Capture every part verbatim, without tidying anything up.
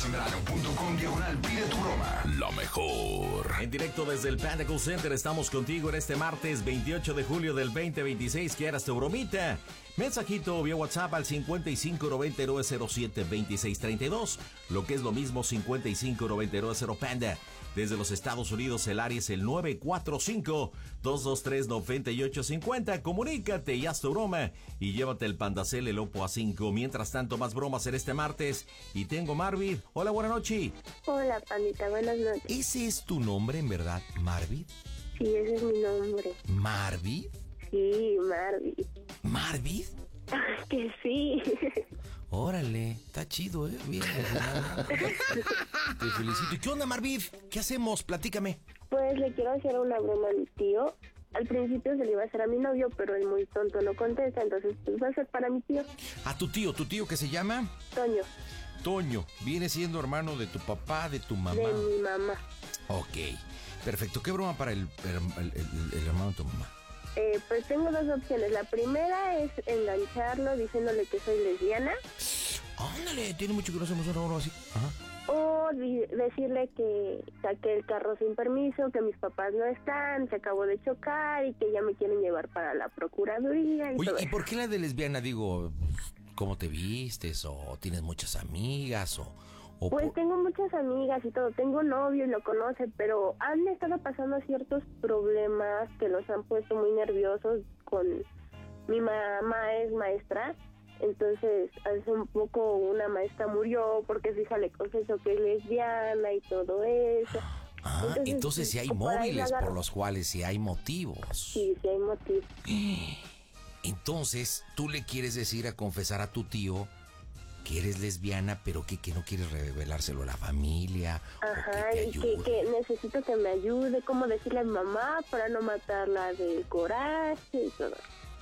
Sembrano.com diagonal pide tu broma. La mejor. En directo desde el Panda Call Center estamos contigo en este martes veintiocho de julio del veinte veintiséis. ¿Quieras tu bromita? Mensajito vía WhatsApp al cincuenta y cinco noventa y nueve cero siete veintiséis treinta y dos. Lo que es lo mismo, cincuenta y cinco noventa y nueve cero Panda. Desde los Estados Unidos el área es el nueve cuatro cinco, dos dos tres, nueve ocho cinco cero. Comunícate y haz tu broma y llévate el Pandacel, el Oppo A cinco. Mientras tanto, más bromas en este martes. Y tengo Marvid. Hola, buenas noches. Hola, Pandita, buenas noches. ¿Ese es tu nombre en verdad, Marvid? Sí, ese es mi nombre. ¿Marvid? Sí, Marvid. ¿Marvid? Que sí. Órale, está chido, ¿eh? Bien. Te felicito. ¿Y qué onda, Marvid? ¿Qué hacemos? Platícame. Pues le quiero hacer una broma a mi tío. Al principio se le iba a hacer a mi novio, pero él muy tonto no contesta, entonces pues va a ser para mi tío. ¿A tu tío? ¿Tu tío que se llama? Toño. Toño. ¿Viene siendo hermano de tu papá, de tu mamá? De mi mamá. Ok, perfecto. ¿Qué broma para el, el, el, el, el hermano de tu mamá? Eh, pues tengo dos opciones. La primera es engancharlo diciéndole que soy lesbiana. Ándale, tiene mucho que no hacemos una broma así. Ajá. O di- decirle que saqué el carro sin permiso, que mis papás no están, se acabó de chocar y que ya me quieren llevar para la procuraduría. Y Oye, todo ¿y eso. por qué la de lesbiana? Digo, ¿cómo te vistes? ¿O tienes muchas amigas? ¿O, o Pues por... tengo muchas amigas y todo, tengo novio y lo conoce, pero han estado pasando ciertos problemas que los han puesto muy nerviosos. Con mi mamá es maestra, entonces hace un poco una maestra murió porque su hija le confesó que es lesbiana y todo eso. Ah, entonces, entonces si hay móviles por los cuales si hay motivos. Sí, sí hay motivos. Entonces, tú le quieres decir a confesar a tu tío que eres lesbiana, pero que, que no quieres revelárselo a la familia. Ajá, o que te y que, que necesito que me ayude, cómo decirle a mi mamá para no matarla de coraje y todo.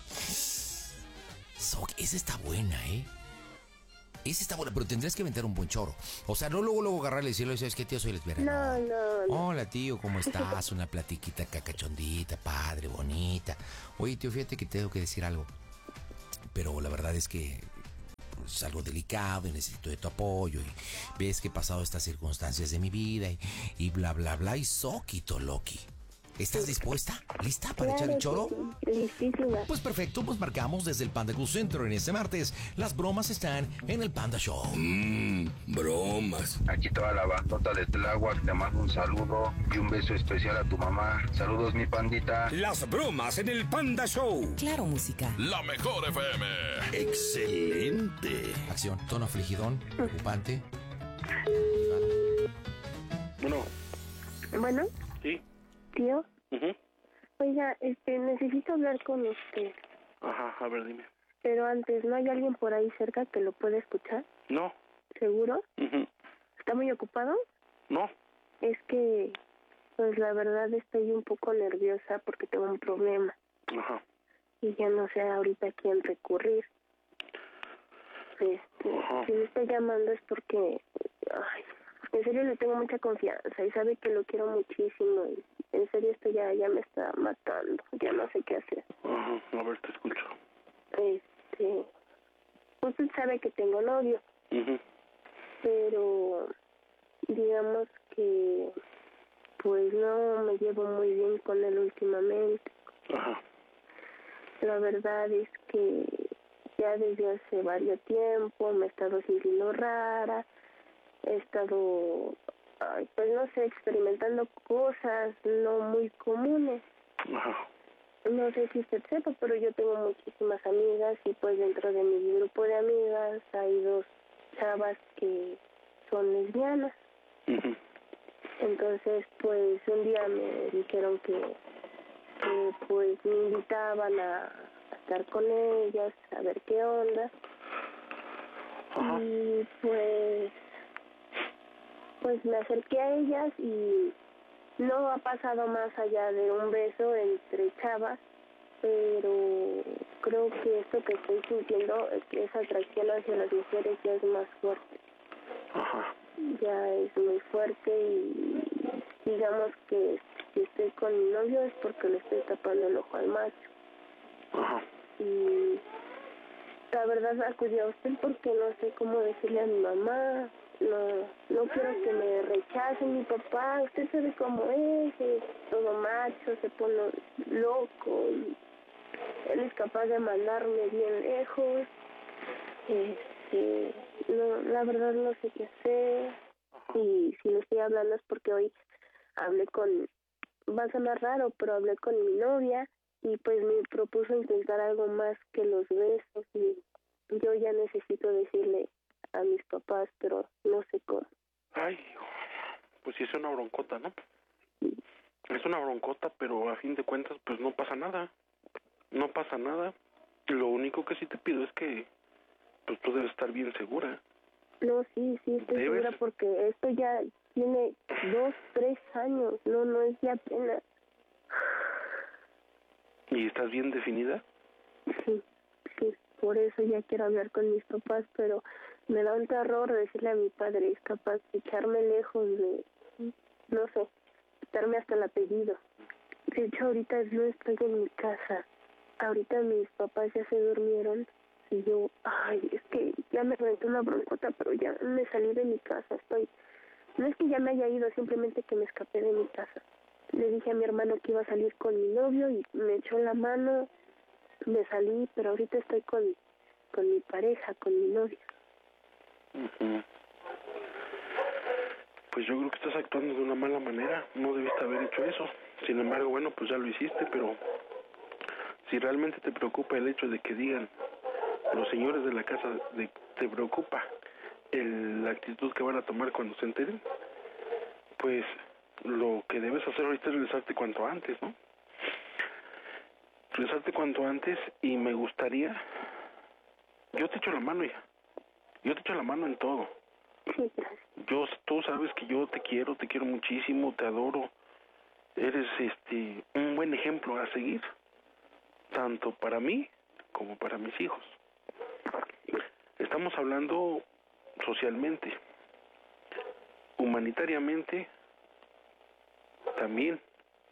So, esa está buena, ¿eh? Esa está buena, pero tendrías que inventar un buen choro. O sea, no luego, luego agarrarle y decirle, ¿sabes qué, tío? Soy lesbiana. No, no, no. Hola, tío, ¿cómo estás? Una platiquita cacachondita, padre, bonita. Oye, tío, fíjate que tengo que decir algo. Pero la verdad es que es algo delicado y necesito de tu apoyo. Y ves que he pasado estas circunstancias de mi vida y, y bla, bla, bla. Y soquito, Loki. ¿Estás dispuesta? ¿Lista para Claro echar el choro? que sí, listísima. Pues perfecto, pues marcamos desde el Panda Cool Center en este martes. Las bromas están en el Panda Show. Mmm, bromas. Aquí toda la bandota de Tláhuac, te mando un saludo y un beso especial a tu mamá. Saludos, mi pandita. Las bromas en el Panda Show. Claro, música. La mejor F M. Excelente. Acción, tono afligidón, preocupante. Bueno, Bueno, sí. tío, Uh-huh. oiga, este, necesito hablar con usted, Ajá, a ver, dime. pero antes, ¿no hay alguien por ahí cerca que lo pueda escuchar? No. ¿Seguro? Uh-huh. ¿Está muy ocupado? No. Es que, pues la verdad estoy un poco nerviosa porque tengo un problema Ajá. y ya no sé ahorita a quién recurrir. Este, Ajá. si me está llamando es porque, ay, en serio le tengo mucha confianza y sabe que lo quiero muchísimo y en serio esto ya, ya me está matando, ya no sé qué hacer. Ajá. A ver, te escucho. Este, usted sabe que tengo novio, Uh-huh. pero digamos que pues no me llevo muy bien con él últimamente. Ajá. La verdad es que ya desde hace varios tiempo me he estado sintiendo rara, he estado, ay, pues no sé, experimentando cosas no muy comunes. Ajá. No sé si usted sepa, pero yo tengo muchísimas amigas y pues dentro de mi grupo de amigas hay dos chavas que son lesbianas. Uh-huh. Entonces, pues un día me dijeron que, que pues me invitaban a, a estar con ellas, a ver qué onda. Ajá. Y pues, pues me acerqué a ellas y no ha pasado más allá de un beso entre chavas, pero creo que esto que estoy sintiendo, es que esa atracción hacia las mujeres ya es más fuerte. Ajá. Ya es muy fuerte y digamos que si estoy con mi novio es porque le estoy tapando el ojo al macho. Ajá. Y la verdad acudí a usted porque no sé cómo decirle a mi mamá, no, no quiero que me rechacen mi papá, usted sabe cómo es, es todo macho, se pone loco, y él es capaz de mandarme bien lejos. Este, no, la verdad no sé qué hacer, y si le estoy hablando es porque hoy hablé con, va a sonar raro, pero hablé con mi novia, y pues me propuso intentar algo más que los besos, y yo ya necesito decirle a mis papás, pero no sé cómo. Ay, pues sí es una broncota, ¿no? Es una broncota, pero a fin de cuentas, pues no pasa nada. No pasa nada. Lo único que sí te pido es que, pues tú debes estar bien segura. No, sí, sí, estoy ¿Debes? segura porque esto ya tiene dos, tres años, no, no es de apenas. ¿Y estás bien definida? Sí, sí, por eso ya quiero hablar con mis papás, pero me da un terror decirle a mi padre, es capaz de echarme lejos de, no sé, quitarme hasta el apellido. De hecho, ahorita no estoy en mi casa, ahorita mis papás ya se durmieron y yo, ay, es que ya me reventé una broncota, pero ya me salí de mi casa, estoy, no es que ya me haya ido, simplemente que me escapé de mi casa. Le dije a mi hermano que iba a salir con mi novio y me echó la mano, me salí, pero ahorita estoy con, con mi pareja, con mi novio. Uh-huh. Pues yo creo que estás actuando de una mala manera, no debiste haber hecho eso. Sin embargo, bueno, pues ya lo hiciste, pero si realmente te preocupa el hecho de que digan los señores de la casa, de, te preocupa el, la actitud que van a tomar cuando se enteren, pues lo que debes hacer ahorita es regresarte cuanto antes, ¿no? Regresarte cuanto antes, y me gustaría, yo te echo la mano, hija, yo te echo la mano en todo. Sí, gracias. Yo, tú sabes que yo te quiero, te quiero muchísimo, te adoro, eres este un buen ejemplo a seguir, tanto para mí como para mis hijos. Estamos hablando socialmente, humanitariamente también,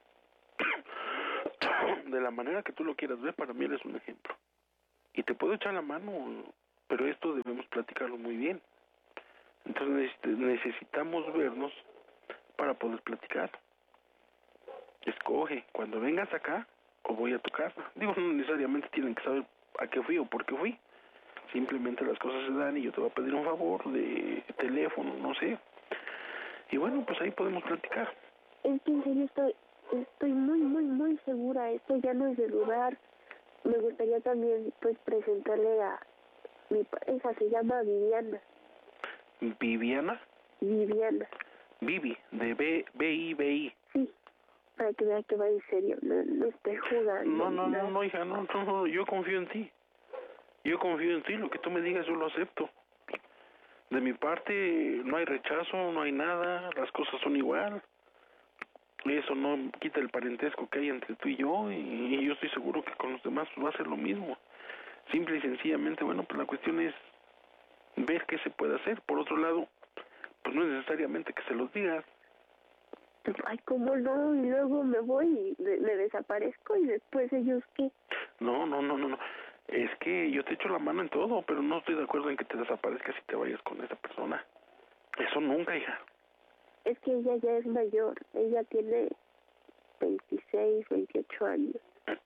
de la manera que tú lo quieras ver, para mí eres un ejemplo. Y te puedo echar la mano, pero esto debemos platicarlo muy bien. Entonces necesitamos vernos para poder platicar. Escoge, cuando vengas acá, o voy a tu casa. Digo, no necesariamente tienen que saber a qué fui o por qué fui. Simplemente las cosas se dan y yo te voy a pedir un favor de teléfono, no sé. Y bueno, pues ahí podemos platicar. Es que en serio estoy, estoy muy, muy, muy segura. Esto ya no es de dudar. Me gustaría también, pues, presentarle a mi pareja. Se llama Viviana. ¿Viviana? Viviana. Vivi, de B, B I B I. Sí, para que vea que va en serio. No, no estoy jugando. No, no, no, no, hija, no, no, no, yo confío en ti. Yo confío en ti, lo que tú me digas yo lo acepto. De mi parte no hay rechazo, no hay nada, las cosas son igual. Eso no quita el parentesco que hay entre tú y yo, y, y yo estoy seguro que con los demás pues, va a ser lo mismo. Simple y sencillamente, bueno, pues la cuestión es ver qué se puede hacer. Por otro lado, pues no es necesariamente que se los digas. Ay, ¿cómo no? Y luego me voy y de, me desaparezco y después ellos, ¿qué? No, no, no, no, no. Es que yo te echo la mano en todo, pero no estoy de acuerdo en que te desaparezcas y te vayas con esa persona. Eso nunca, hija. Es que ella ya es mayor. Ella tiene veintiséis, veintiocho años.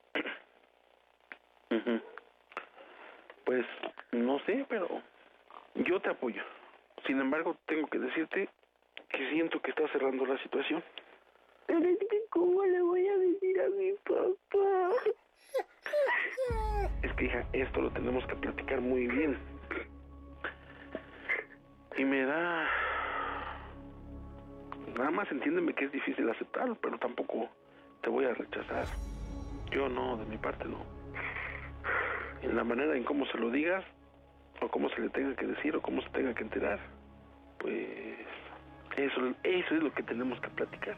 Uh-huh. Pues, no sé, pero yo te apoyo. Sin embargo, tengo que decirte que siento que estás cerrando la situación. Pero es que, ¿cómo le voy a decir a mi papá? Es que, hija, esto lo tenemos que platicar muy bien. Y me da... Nada más entiéndeme que es difícil aceptarlo, pero tampoco te voy a rechazar. Yo no, de mi parte no. En la manera en cómo se lo digas, o cómo se le tenga que decir, o cómo se tenga que enterar, pues eso, eso es lo que tenemos que platicar.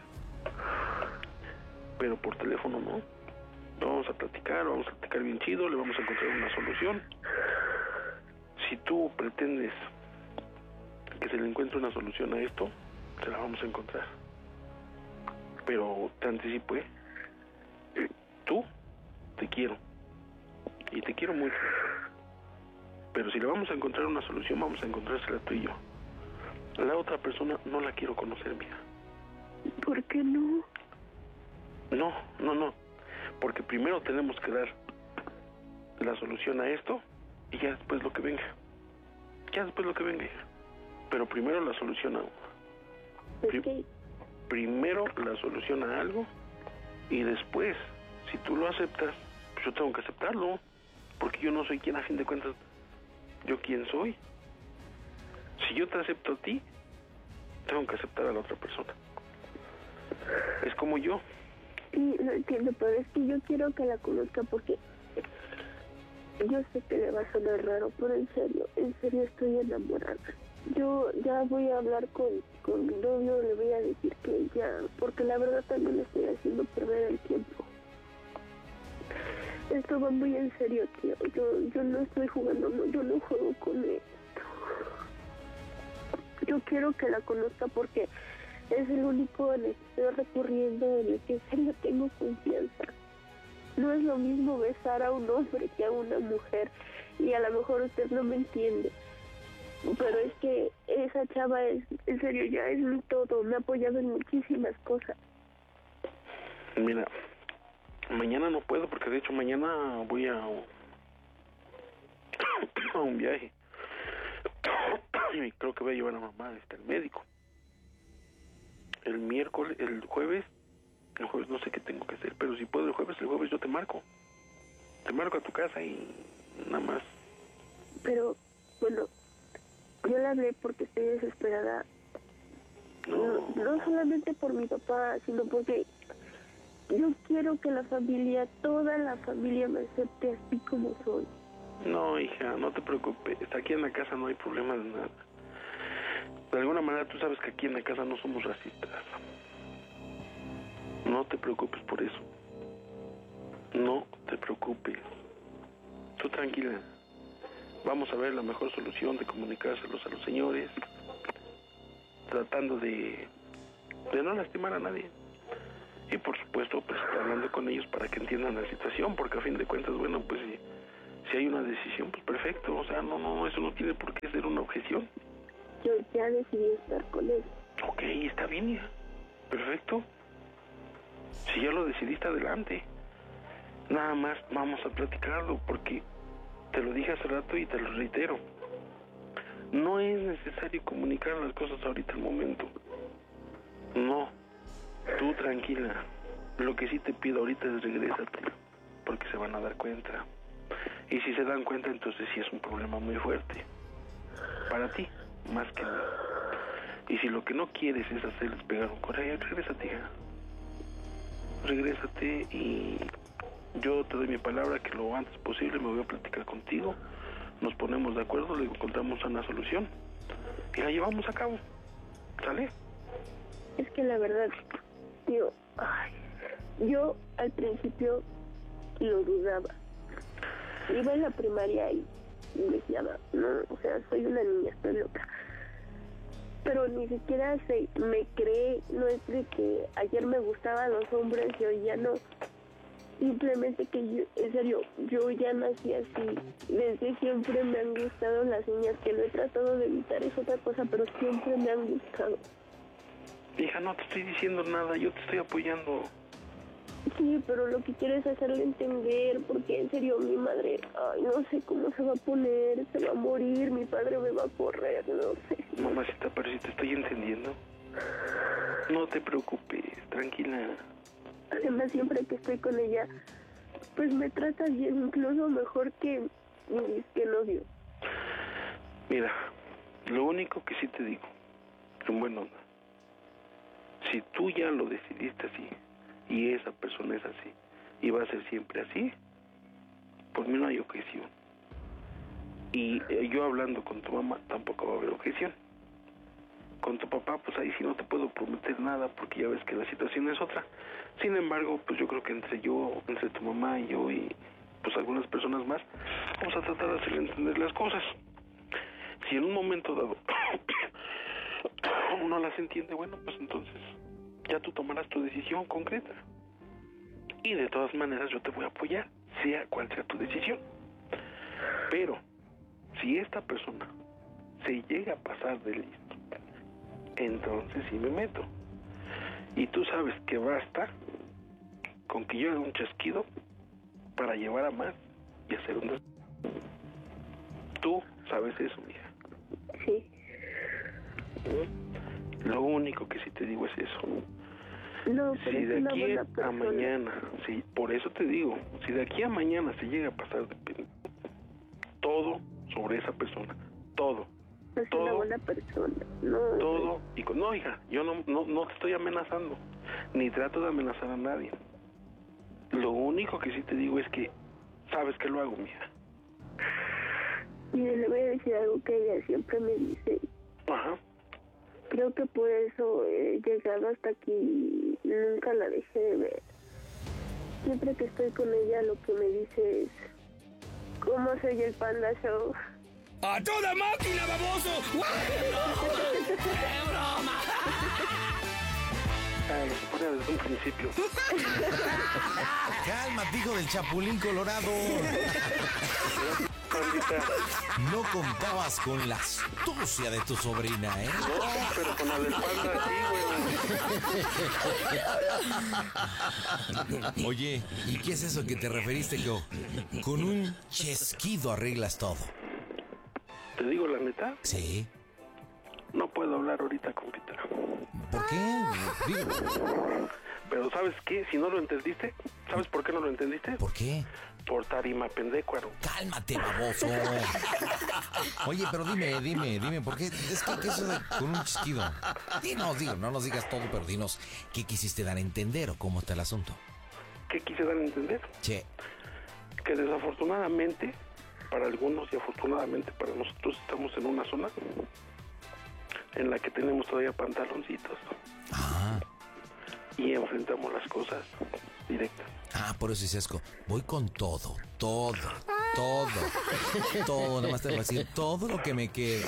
Pero por teléfono no. Vamos a platicar, vamos a platicar bien chido, le vamos a encontrar una solución. Si tú pretendes que se le encuentre una solución a esto, se la vamos a encontrar. Pero te anticipo, ¿eh? Tú te quiero. Y te quiero mucho. Pero si le vamos a encontrar una solución, vamos a encontrársela tú y yo. La otra persona no la quiero conocer, mija. ¿Por qué no? No, no, no. Porque primero tenemos que dar la solución a esto y ya después lo que venga. Ya después lo que venga, hija. Pero primero la solución a... Pues que... Primero la solución a algo y después, si tú lo aceptas, pues yo tengo que aceptarlo. Porque yo no soy quien, a fin de cuentas, yo quién soy. Si yo te acepto a ti, tengo que aceptar a la otra persona. Es como yo. Sí, lo entiendo, pero es que yo quiero que la conozca porque yo sé que le va a sonar raro, pero en serio, en serio estoy enamorada. Yo ya voy a hablar con, con mi novio, le voy a decir que ya, porque la verdad también le estoy haciendo perder el tiempo. Esto va muy en serio, tío. Yo, yo no estoy jugando, no, yo no juego con él. Yo quiero que la conozca porque es el único en el que estoy recurriendo, en el que en serio tengo confianza. No es lo mismo besar a un hombre que a una mujer, y a lo mejor usted no me entiende. Pero es que esa chava es, en serio, ya es mi todo, me ha apoyado en muchísimas cosas. Mira, mañana no puedo porque de hecho mañana voy a, a un viaje. Y creo que voy a llevar a mamá hasta el médico. El miércoles, el jueves, el jueves no sé qué tengo que hacer, pero si puedo el jueves, el jueves yo te marco. Te marco a tu casa y nada más. Pero, bueno, yo le hablé porque estoy desesperada. No, no solamente por mi papá, sino porque yo quiero que la familia, toda la familia me acepte así como soy. No, hija, no te preocupes. Aquí en la casa no hay problema de nada. De alguna manera tú sabes que aquí en la casa no somos racistas. No te preocupes por eso. No te preocupes. Tú tranquila. Vamos a ver la mejor solución de comunicárselos a los señores, tratando de, de no lastimar a nadie. Y por supuesto, pues hablando con ellos para que entiendan la situación, porque a fin de cuentas, bueno, pues si, si hay una decisión, pues perfecto. O sea, no, no, eso no tiene por qué ser una objeción. Yo ya decidí estar con él. Ok, está bien, hija. Perfecto. Si ya lo decidiste, adelante. Nada más vamos a platicarlo, porque te lo dije hace rato y te lo reitero. No es necesario comunicar las cosas ahorita al momento. No. Tú tranquila. Lo que sí te pido ahorita es regrésate, porque se van a dar cuenta. Y si se dan cuenta, entonces sí es un problema muy fuerte. Para ti, más que mí. Y si lo que no quieres es hacerles pegar un coraje, regrésate, hija. Regrésate y yo te doy mi palabra que lo antes posible me voy a platicar contigo. Nos ponemos de acuerdo, le encontramos una solución y la llevamos a cabo. ¿Sale? Es que la verdad, tío, ay, yo al principio lo dudaba. Iba en la primaria y me decía, no, o sea, soy una niña, estoy loca. Pero ni siquiera se me cree, no es de que ayer me gustaban los hombres y hoy ya no. Simplemente que yo, en serio, yo ya nací así. Desde siempre me han gustado las niñas, que lo he tratado de evitar, es otra cosa, pero siempre me han gustado. Hija, no te estoy diciendo nada, yo te estoy apoyando. Sí, pero lo que quiero es hacerle entender, porque en serio mi madre, ay, no sé cómo se va a poner, se va a morir, mi padre me va a correr, no sé. Mamacita, pero si te estoy entendiendo. No te preocupes, tranquila. Además, siempre que estoy con ella, pues me trata bien, incluso mejor que mi disque novio. Mira, lo único que sí te digo, en buena onda, si tú ya lo decidiste así, y esa persona es así, y va a ser siempre así, por mí no hay objeción. Y eh, yo hablando con tu mamá, tampoco va a haber objeción. Con tu papá, pues ahí sí no te puedo prometer nada, porque ya ves que la situación es otra. Sin embargo, pues yo creo que entre yo, entre tu mamá y yo, y pues algunas personas más, vamos a tratar de hacerle entender las cosas. Si en un momento dado no las entiende, bueno, pues entonces ya tú tomarás tu decisión concreta. Y de todas maneras yo te voy a apoyar, sea cual sea tu decisión. Pero si esta persona se llega a pasar de listo entonces sí me meto. Y tú sabes que basta con que yo haga un chasquido para llevar a más y hacer un des... Tú sabes eso, mija. Sí. Lo único que sí te digo es eso. No, pero Si es de una aquí buena a persona. mañana, sí, por eso te digo, si de aquí a mañana se llega a pasar de pen- todo sobre esa persona, todo, Es todo, una buena persona. No, todo, y con, no, hija, yo no, no, no te estoy amenazando, ni trato de amenazar a nadie. Lo único que sí te digo es que sabes que lo hago, mija. Mire, le voy a decir algo que ella siempre me dice. Ajá. Creo que por eso he llegado hasta aquí y nunca la dejé de ver. Siempre que estoy con ella lo que me dice es ¿cómo soy el Panda Show? ¡A toda máquina, baboso! ¡Qué broma! Ah, lo suponía desde un principio. Cálmate, hijo del Chapulín Colorado. Pandita. No contabas con la astucia de tu sobrina, ¿eh? No, pero con la del Panda sí, güey. Oye, ¿y qué es eso que te referiste que con un chasquido arreglas todo? Te digo la neta, Sí. no puedo hablar ahorita, compita. ¿Por qué? Digo, Pero ¿sabes qué? Si no lo entendiste, ¿sabes por qué no lo entendiste? ¿por qué? Por tarima pendecuaro. Cálmate, baboso. Oye, pero dime, dime, dime, ¿por qué? Es que, ¿qué es eso de con un chasquido? Dinos, digo, no nos digas todo, pero dinos, ¿qué quisiste dar a entender o cómo está el asunto? ¿Qué quise dar a entender? Che, Que desafortunadamente, para algunos y afortunadamente para nosotros, estamos en una zona en la que tenemos todavía pantaloncitos ah, y enfrentamos las cosas directas. ah, por eso Isesco, voy con todo, todo, todo, todo, nada más te voy a decir todo lo que me queda.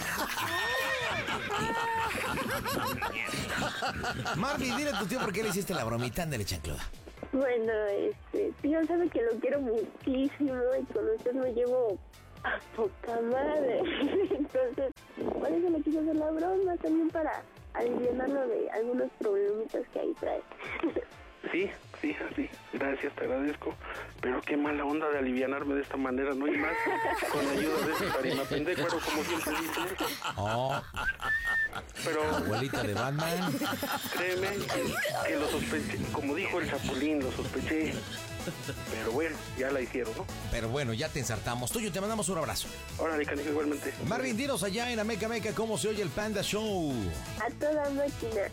Marvin, dile a tu tío por qué le hiciste la bromita, ándale, chancluda. Bueno, este, tío sabe que lo quiero muchísimo y con usted me llevo a poca madre. Entonces, por eso le quise hacer la broma también para aliviarlo de algunos problemitas que ahí trae. Sí, sí, sí, gracias, te agradezco. Pero qué mala onda de alivianarme de esta manera, no hay más. Con la ayuda de ese tarima pendecuaro, como siempre dice. Oh, Pero abuelita de Batman. créeme que, que lo sospeché, como dijo el Chapulín, lo sospeché. Pero bueno, ya la hicieron, ¿no? Pero bueno, ya te ensartamos. Tuyo, te mandamos un abrazo. Órale, canijo, igualmente. Marvin, dinos allá en Ameca Meca cómo se oye el Panda Show. A toda máquina.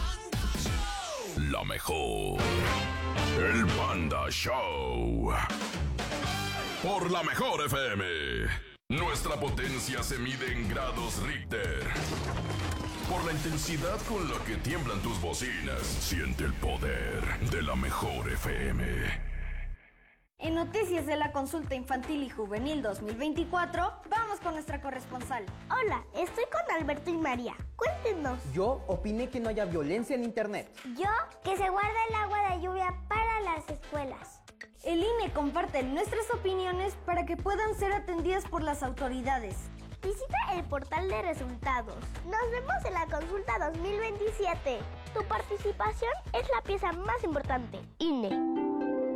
La mejor. El Panda Show. Por la mejor F M. Nuestra potencia se mide en grados Richter. Por la intensidad con la que tiemblan tus bocinas, siente el poder de la mejor F M. En noticias de la consulta infantil y juvenil dos mil veinticuatro, vamos con nuestra corresponsal. Hola, estoy con Alberto y María. Cuéntenos. Yo opiné que no haya violencia en internet. Yo, que se guarde el agua de lluvia para las escuelas. El I N E comparte nuestras opiniones para que puedan ser atendidas por las autoridades. Visita el portal de resultados. Nos vemos en la consulta dos mil veintisiete. Tu participación es la pieza más importante. I N E.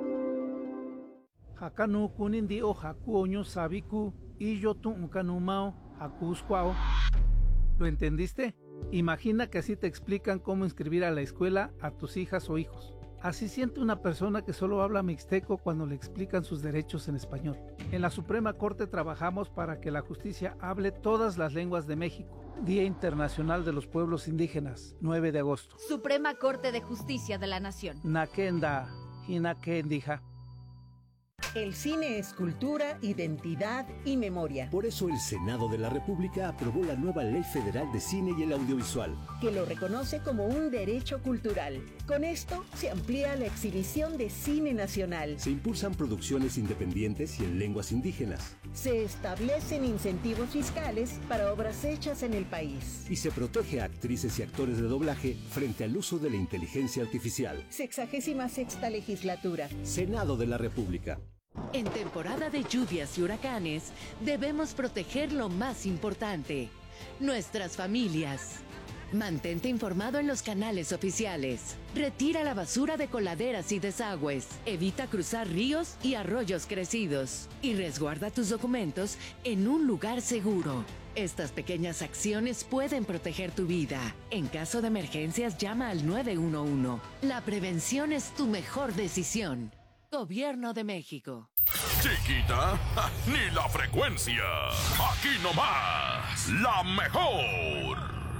Hakanu kunindi o hakuoño sabiku y yo tu ukanumao hakusquao. ¿Lo entendiste? Imagina que así te explican cómo inscribir a la escuela a tus hijas o hijos. Así siente una persona que solo habla mixteco cuando le explican sus derechos en español. En la Suprema Corte trabajamos para que la justicia hable todas las lenguas de México. Día Internacional de los Pueblos Indígenas, nueve de agosto. Suprema Corte de Justicia de la Nación. Nakenda, hinakendija. El cine es cultura, identidad y memoria. Por eso el Senado de la República aprobó la nueva Ley Federal de Cine y el Audiovisual, que lo reconoce como un derecho cultural. Con esto se amplía la exhibición de cine nacional. Se impulsan producciones independientes y en lenguas indígenas. Se establecen incentivos fiscales para obras hechas en el país. Y se protege a actrices y actores de doblaje frente al uso de la inteligencia artificial. Sexagésima sexta legislatura. Senado de la República. En temporada de lluvias y huracanes, debemos proteger lo más importante, nuestras familias. Mantente informado en los canales oficiales. Retira la basura de coladeras y desagües. Evita cruzar ríos y arroyos crecidos. Y resguarda tus documentos en un lugar seguro. Estas pequeñas acciones pueden proteger tu vida. En caso de emergencias, llama al nueve uno uno. La prevención es tu mejor decisión. Gobierno de México. Chiquita, ni la frecuencia. Aquí nomás, la mejor.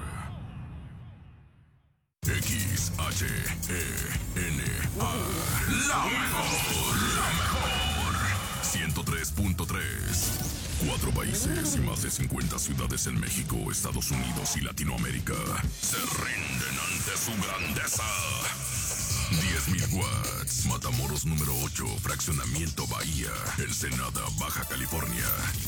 X H E N A. La mejor, la mejor. ciento tres punto tres. Cuatro países y más de cincuenta ciudades en México, Estados Unidos y Latinoamérica se rinden ante su grandeza. diez mil watts. Matamoros número ocho, Fraccionamiento Bahía, Ensenada, Baja California.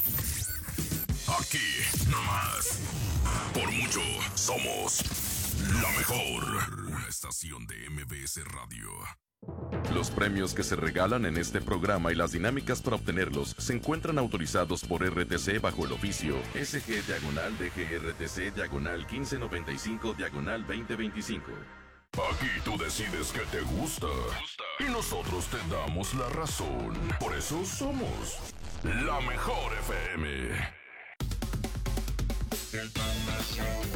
Aquí, nomás. Por mucho, somos la mejor. Una estación de M B S Radio. Los premios que se regalan en este programa y las dinámicas para obtenerlos se encuentran autorizados por R T C bajo el oficio S G diagonal D G R T C diagonal quince noventa y cinco diagonal veinte veinticinco. Aquí tú decides qué te gusta y nosotros te damos la razón. Por eso somos la mejor F M.